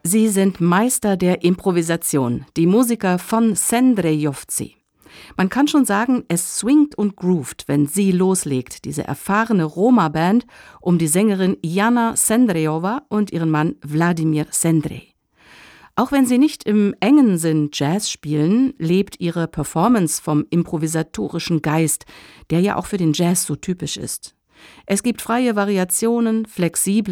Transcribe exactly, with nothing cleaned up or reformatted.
Sie sind Meister der Improvisation, die Musiker von Sendrejovci. Man kann schon sagen, es swingt und groovt, wenn sie loslegt, diese erfahrene Roma-Band um die Sängerin Jana Sendrejova und ihren Mann Wladimir Sendrej. Auch wenn sie nicht im engen Sinn Jazz spielen, lebt ihre Performance vom improvisatorischen Geist, der ja auch für den Jazz so typisch ist. Es gibt freie Variationen, flexible